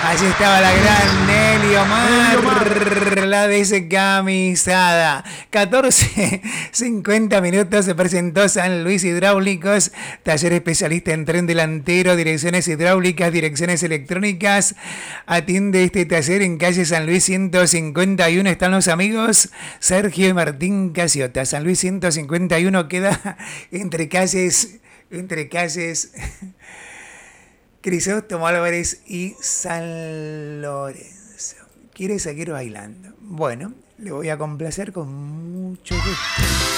Allí estaba la gran Nelly Omar, la descamisada. 14:50 minutos se presentó San Luis Hidráulicos, taller especialista en tren delantero, direcciones hidráulicas, direcciones electrónicas. Atiende este taller en calle San Luis 151. Están los amigos Sergio y Martín Casiota. San Luis 151 queda entre calles Crisóstomo Álvarez y San Lorenzo. ¿Quiere seguir bailando? Bueno, le voy a complacer con mucho gusto.